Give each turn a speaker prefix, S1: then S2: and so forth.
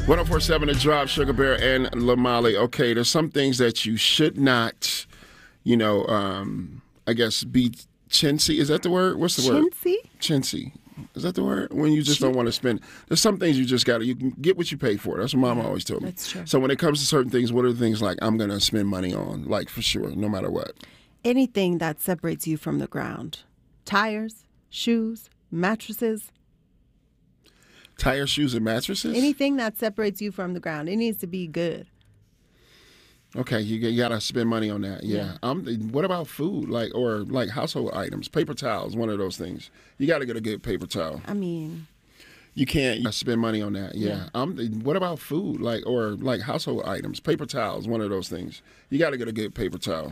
S1: 1047 The Drop, Sugar Bear and Lamali. Okay, there's some things that you should not, I guess, be chintzy. Is that the word? What's the word?
S2: Chintzy?
S1: Chintzy. Is that the word? When you just don't want to spend. There's some things you just got to, you can get what you pay for. That's what Mama always told me.
S2: That's true.
S1: So when it comes to certain things, what are the things like I'm going to spend money on? Like for sure, no matter what.
S2: Anything that separates you from the ground. Tires, shoes, mattresses.
S1: Tire, shoes, and mattresses?
S2: Anything that separates you from the ground. It needs to be good.
S1: Okay, you got to spend money on that. Yeah. What about food, like household items, paper towels, one of those things? You got to get a good paper towel.
S2: I mean,
S1: you can't spend money on that. Yeah. What about food, like household items, paper towels, one of those things? You got to get a good paper towel.